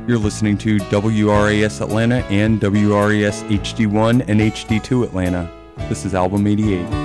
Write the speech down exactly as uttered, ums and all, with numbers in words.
You're listening to W R A S Atlanta and W R A S H D one and H D two Atlanta. This is Album eighty-eight.